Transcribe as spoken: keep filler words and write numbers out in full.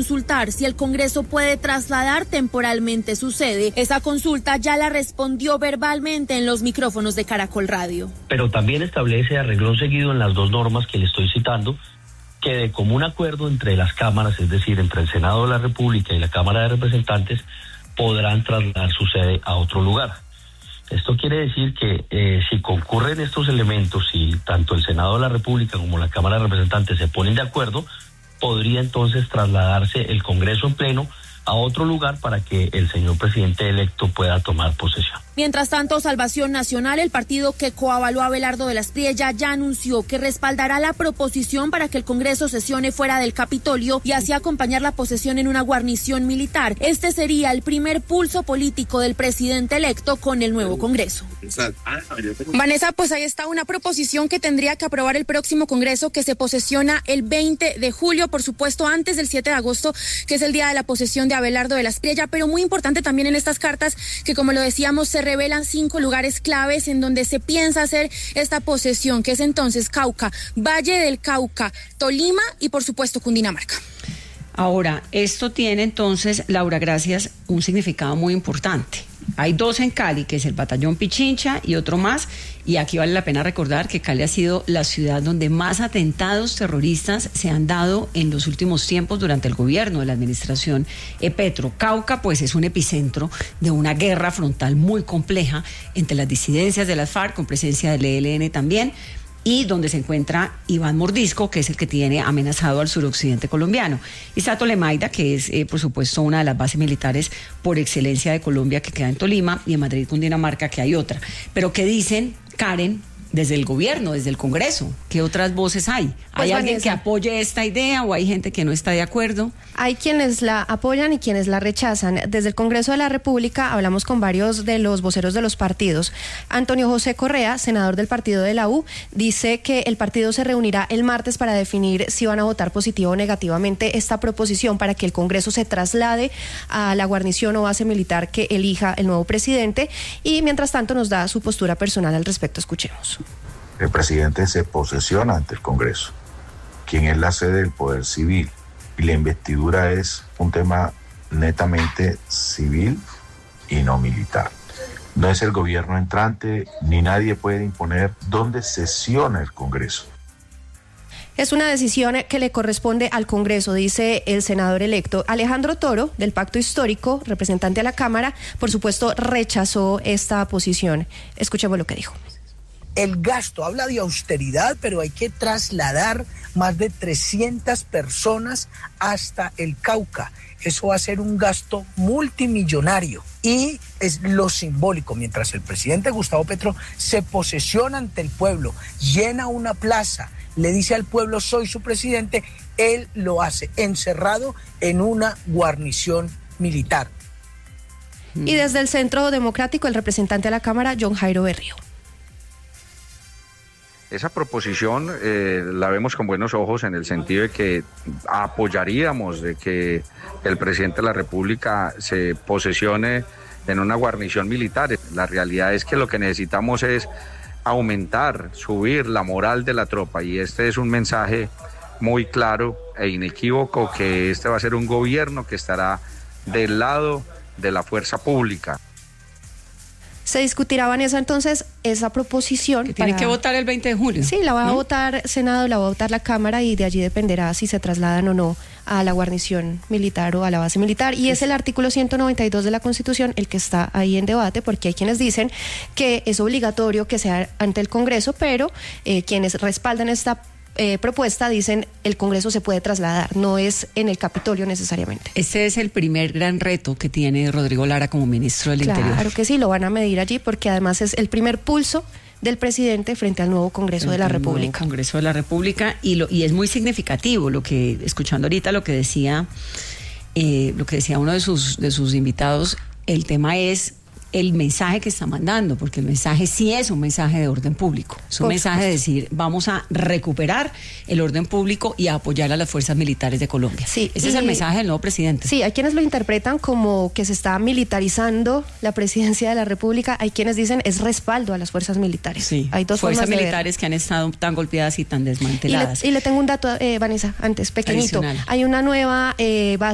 consultar si el Congreso puede trasladar temporalmente su sede. Esa consulta ya la respondió verbalmente en los micrófonos de Caracol Radio. Pero también establece a renglón seguido en las dos normas que le estoy citando que de común acuerdo entre las cámaras, es decir, entre el Senado de la República y la Cámara de Representantes, podrán trasladar su sede a otro lugar. Esto quiere decir que eh, si concurren estos elementos, si tanto el Senado de la República como la Cámara de Representantes se ponen de acuerdo, podría entonces trasladarse el Congreso en pleno a otro lugar para que el señor presidente electo pueda tomar posesión. Mientras tanto, Salvación Nacional, el partido que coavaló a Abelardo de la Espriella, ya anunció que respaldará la proposición para que el Congreso sesione fuera del Capitolio y así acompañar la posesión en una guarnición militar. Este sería el primer pulso político del presidente electo con el nuevo Congreso. Vanessa, pues ahí está una proposición que tendría que aprobar el próximo Congreso, que se posesiona el veinte de julio, por supuesto antes del siete de agosto, que es el día de la posesión de Abelardo de la Espriella, pero muy importante también en estas cartas que, como lo decíamos, se revelan cinco lugares claves en donde se piensa hacer esta posesión, que es entonces Cauca, Valle del Cauca, Tolima y por supuesto Cundinamarca. Ahora, esto tiene entonces, Laura, gracias, un significado muy importante. Hay dos en Cali, que es el Batallón Pichincha y otro más, y aquí vale la pena recordar que Cali ha sido la ciudad donde más atentados terroristas se han dado en los últimos tiempos durante el gobierno de la administración Petro. Cauca, pues, es un epicentro de una guerra frontal muy compleja entre las disidencias de las FARC, con presencia del E L N también, y donde se encuentra Iván Mordisco, que es el que tiene amenazado al suroccidente colombiano. Y está Tolemaida, que es, eh, por supuesto, una de las bases militares por excelencia de Colombia, que queda en Tolima, y en Madrid, Cundinamarca, que hay otra. Pero ¿qué dicen, Karen, desde el gobierno, desde el Congreso? ¿Qué otras voces hay? ¿Hay Pues, alguien Vanessa, que apoye esta idea o hay gente que no está de acuerdo? Hay quienes la apoyan y quienes la rechazan. Desde el Congreso de la República hablamos con varios de los voceros de los partidos. Antonio José Correa, senador del partido de la U, dice que el partido se reunirá el martes para definir si van a votar positivo o negativamente esta proposición para que el Congreso se traslade a la guarnición o base militar que elija el nuevo presidente, y mientras tanto nos da su postura personal al respecto. Escuchemos. El presidente se posesiona ante el Congreso, quien es la sede del poder civil, y la investidura es un tema netamente civil y no militar. No es el gobierno entrante, ni nadie puede imponer dónde sesiona el Congreso. Es una decisión que le corresponde al Congreso, dice el senador electo. Alejandro Toro, del Pacto Histórico, representante a la Cámara, por supuesto rechazó esta posición. Escuchemos lo que dijo. El gasto, habla de austeridad, pero hay que trasladar más de trescientas personas hasta el Cauca. Eso va a ser un gasto multimillonario y es lo simbólico. Mientras el presidente Gustavo Petro se posesiona ante el pueblo, llena una plaza, le dice al pueblo soy su presidente, él lo hace encerrado en una guarnición militar. Y desde el Centro Democrático, el representante a la Cámara, John Jairo Berrío. Esa proposición eh, la vemos con buenos ojos en el sentido de que apoyaríamos de que el presidente de la República se posesione en una guarnición militar. La realidad es que lo que necesitamos es aumentar, subir la moral de la tropa, y este es un mensaje muy claro e inequívoco que este va a ser un gobierno que estará del lado de la fuerza pública. Se discutirá, Vanessa, entonces esa proposición. Que tiene para... que votar el veinte de julio. Sí, la va ¿no? a votar Senado, la va a votar la Cámara, y de allí dependerá si se trasladan o no a la guarnición militar o a la base militar. Y sí. Es el artículo ciento noventa y dos de la Constitución el que está ahí en debate, porque hay quienes dicen que es obligatorio que sea ante el Congreso, pero eh, quienes respaldan esta Eh, propuesta dicen el Congreso se puede trasladar, no es en el Capitolio necesariamente. Este es el primer gran reto que tiene Rodrigo Lara como ministro del claro Interior. Claro que sí, lo van a medir allí porque además es el primer pulso del presidente frente al nuevo Congreso de la República. Congreso de la República y lo y es muy significativo lo que, escuchando ahorita lo que decía eh, lo que decía uno de sus de sus invitados, el tema es el mensaje que está mandando, porque el mensaje sí es un mensaje de orden público, es un Por mensaje supuesto. de decir vamos a recuperar el orden público y a apoyar a las fuerzas militares de Colombia. Sí, ese es el mensaje del nuevo presidente. Sí, hay quienes lo interpretan como que se está militarizando la presidencia de la República, hay quienes dicen es respaldo a las fuerzas militares. Sí, hay dos fuerzas formas militares que han estado tan golpeadas y tan desmanteladas. Y le, y le tengo un dato, eh, Vanessa, antes, pequeñito. Adicional. Hay una nueva eh, base